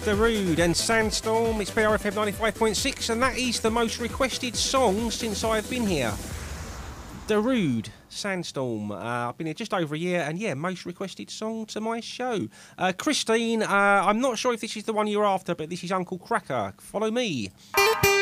Darude and Sandstorm. It's PRFM 95.6, and that is the most requested song since I've been here. Darude, Sandstorm. I've been here just over a year, and yeah, most requested song to my show. Christine, I'm not sure if this is the one you're after, but this is Uncle Cracker. Follow me.